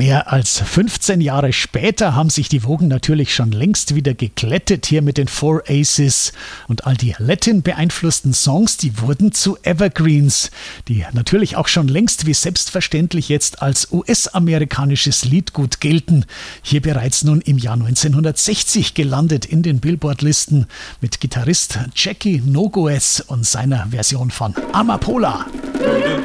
Mehr als 15 Jahre später haben sich die Wogen natürlich schon längst wieder geglättet hier mit den Four Aces. Und all die Latin-beeinflussten Songs, die wurden zu Evergreens, die natürlich auch schon längst wie selbstverständlich jetzt als US-amerikanisches Liedgut gelten. Hier bereits nun im Jahr 1960 gelandet in den Billboard-Listen mit Gitarrist Jackie Noguez und seiner Version von Amapola.